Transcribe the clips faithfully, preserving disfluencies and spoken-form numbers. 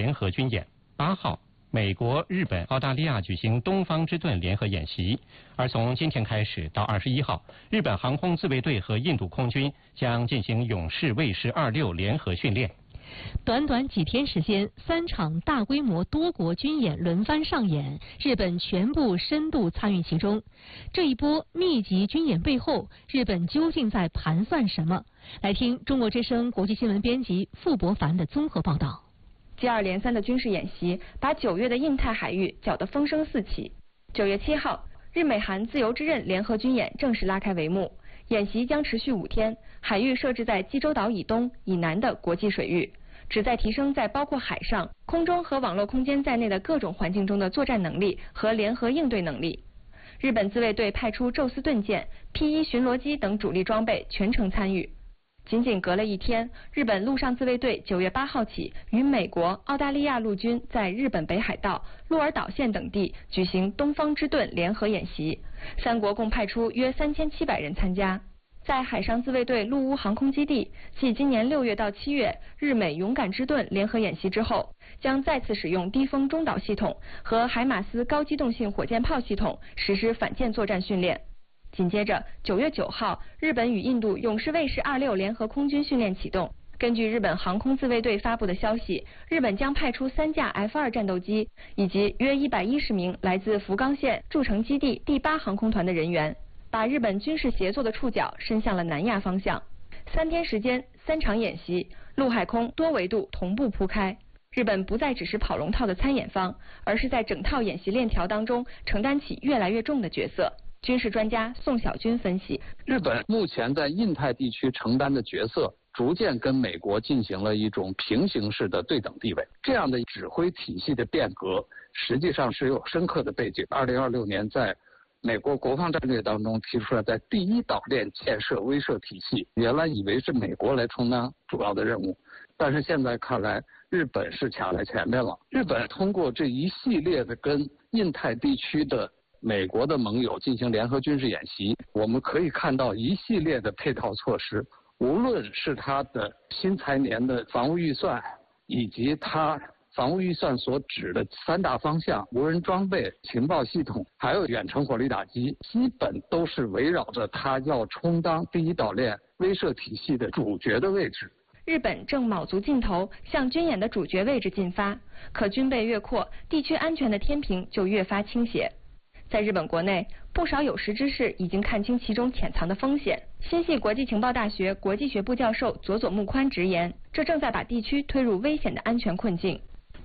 联合军演。八号，美国、日本、澳大利亚举行东方之盾联合演习，而从今天开始到二十一号，日本航空自卫队和印度空军将进行勇士卫士二六联合训练。 短短几天时间，三场大规模多国军演轮番上演，日本全部深度参与其中。这一波密集军演背后，日本究竟在盘算什么？来听中国之声国际新闻编辑傅博凡的综合报道。 接二连三的军事演习把九月的印太海域搅得风声四起。九月七号，日美韩自由之刃联合军演正式拉开帷幕。演习将持续五天，海域设置在济州岛以东、以南的国际水域，旨在提升在包括海上、空中和网络空间在内的各种环境中的作战能力和联合应对能力。日本自卫队派出宙斯盾舰、P 一巡逻机等主力装备全程参与。仅仅隔了一天，日本陆上自卫队九月八号起与美国、澳大利亚陆军在日本北海道、鹿儿岛县等地举行东方之盾联合演习，三国共派出约三千七百人参加。在海上自卫队陆乌航空基地，继今年六月到七月日美勇敢之盾联合演习之后，将再次使用低风中导系统和海马斯高机动性火箭炮系统实施反舰作战训练。紧接着，九月九号，日本与印度勇士卫士二六联合空军训练启动。根据日本航空自卫队发布的消息，日本将派出三架 F 二战斗机以及约一百一十名来自福冈县筑成基地第八航空团的人员，把日本军事协作的触角伸向了南亚方向。三天时间，三场演习，陆海空多维度同步铺开。日本不再只是跑龙套的参演方，而是在整套演习链条当中承担起越来越重的角色。军事专家宋小军分析， 日本目前在印太地区承担的角色逐渐跟美国进行了一种平行式的对等地位，这样的指挥体系的变革实际上是有深刻的背景。二零二六年在美国国防战略当中提出了在第一岛链建设威慑体系，原来以为是美国来充当主要的任务，但是现在看来日本是卡在前面了。日本通过这一系列的跟印太地区的美国的盟友进行联合军事演习，我们可以看到一系列的配套措施，无论是它的新财年的防务预算，以及它防务预算所指的三大方向，无人装备、情报系统，还有远程火力打击，基本都是围绕着它要充当第一岛链威慑体系的主角的位置。 日本正卯足劲头向军演的主角位置进发，可军备越扩，地区安全的天平就越发倾斜。在日本国内，不少有识之士已经看清其中潜藏的风险。新系国际情报大学国际学部教授佐佐木宽直言，这正在把地区推入危险的安全困境。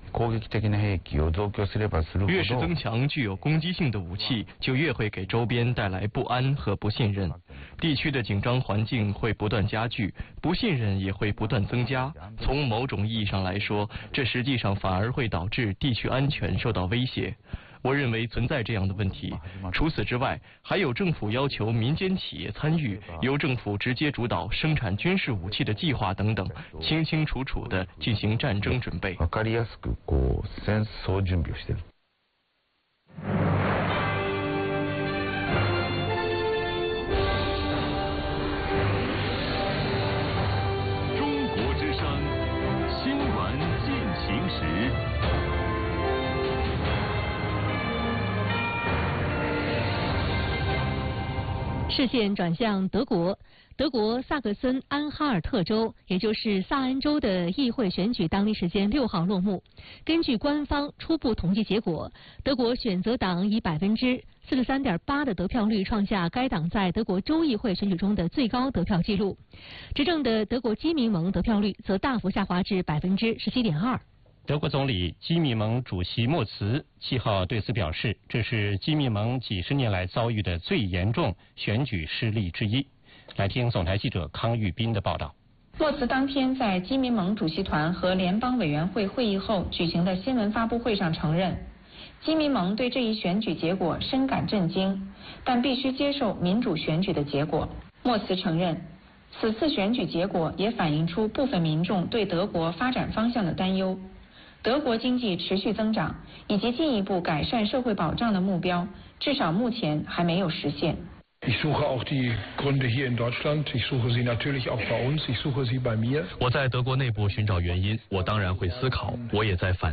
越是增强具有攻击性的武器，就越会给周边带来不安和不信任，地区的紧张环境会不断加剧，不信任也会不断增加。从某种意义上来说，这实际上反而会导致地区安全受到威胁。我认为存在这样的问题。除此之外，还有政府要求民间企业参与，由政府直接主导生产军事武器的计划等等，清清楚楚地进行战争准备。 わかりやすくこう戦争準備をしている。 中国之声新闻进行时。 视线转向德国，德国萨克森安哈尔特州，也就是萨恩州的议会选举当地时间六号落幕。根据官方初步统计结果，德国选择党以百分之四十三点八的得票率创下该党在德国州议会选举中的最高得票纪录。执政的德国基民盟得票率则大幅下滑至百分之十七点二。 德国总理基民盟主席莫茨七号对此表示，这是基民盟几十年来遭遇的最严重选举失利之一。来听总台记者康玉斌的报道。 莫茨当天在基民盟主席团和联邦委员会会议后举行的新闻发布会上承认，基民盟对这一选举结果深感震惊，但必须接受民主选举的结果。莫茨承认，此次选举结果也反映出部分民众对德国发展方向的担忧。德国经济持续增长以及进一步改善社会保障的目标，至少目前还没有实现。 Ich suche auch die Gründe hier in Deutschland. Ich suche sie natürlich auch bei uns. Ich suche sie bei mir. 我在德国内部寻找原因，我当然会思考，我也在反